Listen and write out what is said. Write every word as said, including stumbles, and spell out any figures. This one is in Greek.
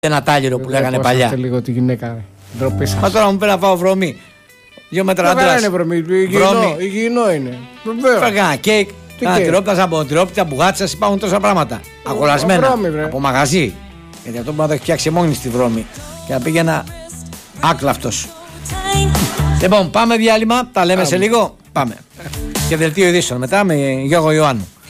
Ένα τάλιρο που λέγανε παλιά. Λίγο τη γυναίκα. Μα τώρα μου πει να πάω βρωμή. Δύο μέτρα άντρας. Δεν είναι βρωμή, υγιεινό είναι. Φάγα κέικ. Τυρόπιτα, σαμπονοτυρόπιτα, μπουγάτσας, υπάρχουν τόσα πράγματα. Αγορασμένα από μαγαζί. Γιατί αυτό μπορεί να το έχει φτιάξει μόνη στη βρώμη. Και να πήγαινα άκλαυτος. Λοιπόν, πάμε διάλειμμα. Τα λέμε σε λίγο. Πάμε. Και δελτίο ειδήσεων μετά με Γιώργο Ιωάννου.